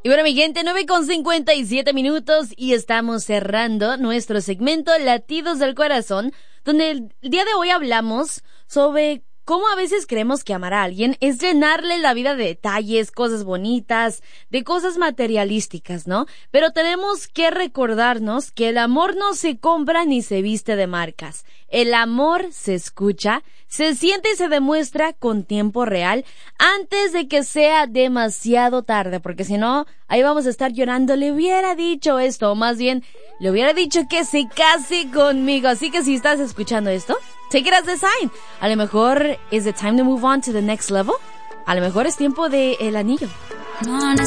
Y bueno, mi gente, 9:57 y estamos cerrando nuestro segmento Latidos del Corazón, donde el día de hoy hablamos sobre cómo a veces creemos que amar a alguien es llenarle la vida de detalles, cosas bonitas, de cosas materialísticas, ¿no? Pero tenemos que recordarnos que el amor no se compra ni se viste de marcas. El amor se escucha, se siente y se demuestra con tiempo real antes de que sea demasiado tarde, porque si no, ahí vamos a estar llorando. Le hubiera dicho esto, o más bien, le hubiera dicho que se case conmigo. Así que si estás escuchando esto, take it as a sign. A lo mejor is it time to move on to the next level. A lo mejor es tiempo de el anillo.